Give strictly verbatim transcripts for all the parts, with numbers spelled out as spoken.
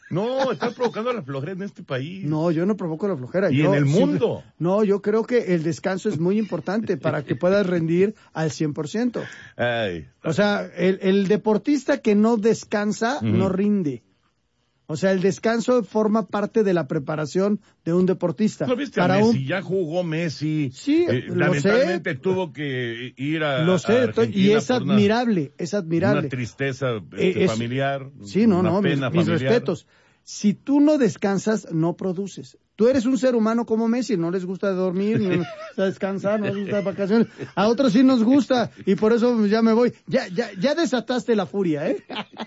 No, estás provocando la flojera en este país. No, yo no provoco la flojera. Y yo, en el mundo. Simple, no, yo creo que el descanso es muy importante para que puedas rendir al cien por ciento. Ay, o sea, el, el deportista que no descansa, uh-huh. no rinde. O sea, el descanso forma parte de la preparación de un deportista. ¿No viste para a Messi? Un... Ya jugó Messi. Sí, eh, lo lamentablemente sé. tuvo que ir a Lo sé, a Argentina y es por admirable, una, es admirable. Una tristeza este, eh, es... familiar. Sí, no, una no, pena mis, mis familiar. respetos. Si tú no descansas, no produces. Tú eres un ser humano como Messi, no les gusta dormir, no les gusta descansar, no les gusta vacaciones. A otros sí nos gusta, y por eso ya me voy. Ya, ya, ya desataste la furia, ¿eh?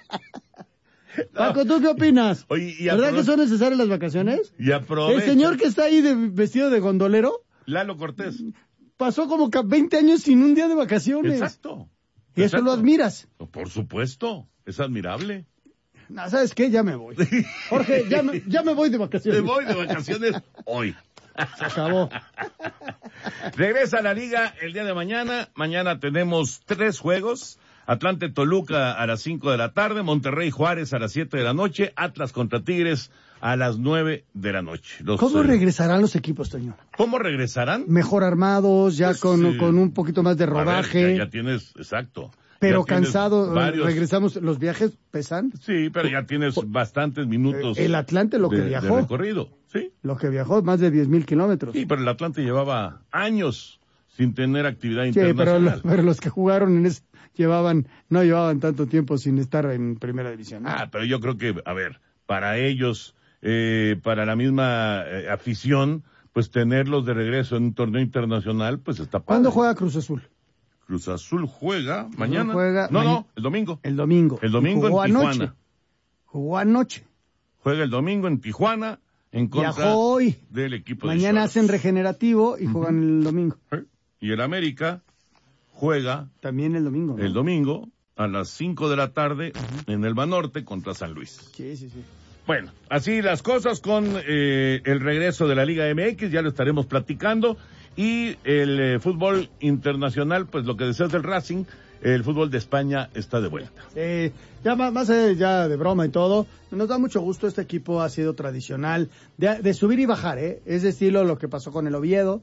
No. Paco, ¿tú qué opinas? Oye, y ¿verdad aprove- que son necesarias las vacaciones? Y aprovecha. El señor que está ahí de, vestido de gondolero. Lalo Cortés. Pasó como veinte años sin un día de vacaciones. Exacto. Y Exacto. eso lo admiras. Por supuesto, es admirable. No, ¿sabes qué? Ya me voy. Jorge, ya me, ya me voy de vacaciones. Me voy de vacaciones hoy. Se acabó. Regresa a la liga el día de mañana. Mañana tenemos tres juegos. Atlante Toluca a las cinco de la tarde, Monterrey Juárez a las siete de la noche, Atlas contra Tigres a las nueve de la noche. Los, ¿Cómo eh, regresarán los equipos, señor? ¿Cómo regresarán? Mejor armados, ya Pues, con, eh, con un poquito más de rodaje. A ver, ya, ya tienes, exacto. Pero Ya tienes cansado, varios... regresamos, ¿los viajes pesan? Sí, pero ya tienes bastantes minutos. El Atlante lo que de, viajó. de recorrido, sí. Lo que viajó, más de diez mil kilómetros. Sí, pero el Atlante llevaba años sin tener actividad Sí, internacional. pero, pero los que jugaron en ese, llevaban, no llevaban tanto tiempo sin estar en primera división, ¿no? Ah, pero yo creo que, a ver, para ellos, eh, para la misma eh, afición, pues tenerlos de regreso en un torneo internacional, pues está padre. ¿Cuándo juega Cruz Azul? Cruz Azul juega mañana. Juega no, ma- no, el domingo. El domingo. El domingo Jugó en Tijuana. anoche. Jugó anoche. Juega el domingo en Tijuana en contra Viajó hoy. del equipo de Mañana Xolos. hacen regenerativo y juegan el domingo. ¿Eh? Y el América juega También el domingo, ¿no? el domingo a las cinco de la tarde en el Banorte contra San Luis. Sí, sí, sí. Bueno, así las cosas con eh, el regreso de la Liga M X, ya lo estaremos platicando. Y el eh, fútbol internacional, pues lo que deseas del Racing, el fútbol de España está de vuelta. Eh, ya más, más eh, ya de broma y todo, nos da mucho gusto. Este equipo ha sido tradicional de, de subir y bajar, ¿eh? Es de estilo lo que pasó con el Oviedo.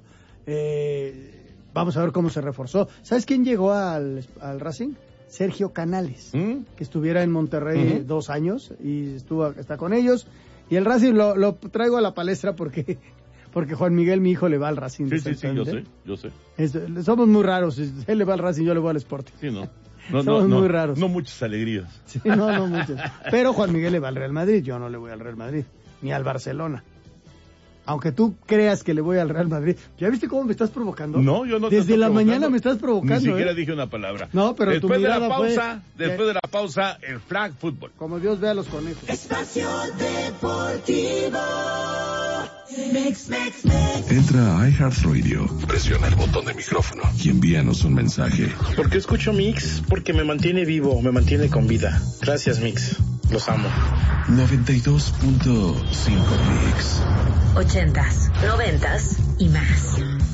Eh, vamos a ver cómo se reforzó. ¿Sabes quién llegó al, al Racing? Sergio Canales, ¿Mm? que estuviera en Monterrey Uh-huh. dos años y estuvo está con ellos. Y el Racing lo, lo traigo a la palestra porque porque Juan Miguel, mi hijo, le va al Racing. Sí, sí, sí, yo sé, yo sé. Es, somos muy raros. Él le va al Racing, yo le voy al Sporting. Sí, no. No, Somos no, no, muy raros. No muchas alegrías. Sí, no, no muchas. Pero Juan Miguel le va al Real Madrid, yo no le voy al Real Madrid, ni al Barcelona. Aunque tú creas que le voy al Real Madrid. ¿Ya viste cómo me estás provocando? No, yo no te Desde estoy la provocando. mañana me estás provocando. Ni siquiera ¿eh? dije una palabra. No, pero tu después de la mirada fue- pausa, después de la pausa, el flag fútbol. Como Dios ve a los conejos. Espacio Deportivo. Mix, mix, mix. Entra a iHeartRadio, presiona el botón de micrófono y envíanos un mensaje. ¿Por qué escucho Mix? Porque me mantiene vivo, me mantiene con vida. Gracias, Mix. Los amo. noventa y dos punto cinco Mix. Ochentas, noventas y más.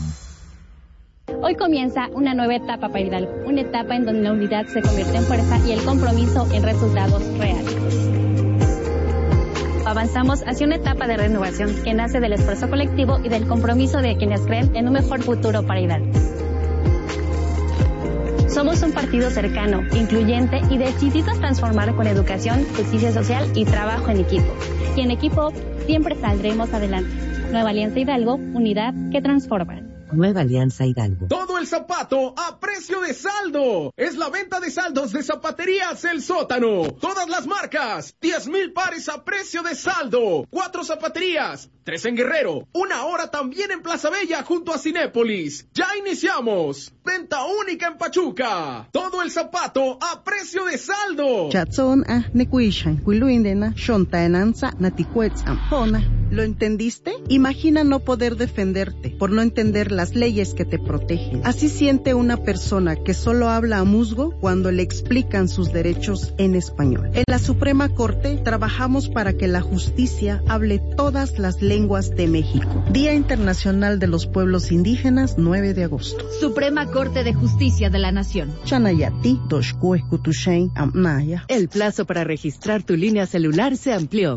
Hoy comienza una nueva etapa para Hidalgo, una etapa en donde la unidad se convierte en fuerza y el compromiso en resultados reales. Avanzamos hacia una etapa de renovación que nace del esfuerzo colectivo y del compromiso de quienes creen en un mejor futuro para Hidalgo. Somos un partido cercano, incluyente y decidido a transformar con educación, justicia social y trabajo en equipo. Y en equipo siempre saldremos adelante. Nueva Alianza Hidalgo, unidad que transforma. Nueva Alianza Hidalgo. Todo el zapato a precio de saldo. Es la venta de saldos de Zapaterías El Sótano. Todas las marcas. diez mil pares a precio de saldo. Cuatro zapaterías. Tres en Guerrero. Una hora también en Plaza Bella junto a Cinépolis. Ya iniciamos. Venta única en Pachuca. Todo el zapato a precio de saldo. Chatson a nekuishan, kuiluindena, shontaenanza, naticuetzam, ¿Lo entendiste? Imagina no poder defenderte por no entender las leyes que te protegen. Así siente una persona que solo habla a musgo cuando le explican sus derechos en español. En la Suprema Corte trabajamos para que la justicia hable todas las lenguas de México. Día Internacional de los Pueblos Indígenas, nueve de agosto. Suprema Corte de Justicia de la Nación. Chanayati, Doshkue Kutushain, Amnaya. El plazo para registrar tu línea celular se amplió.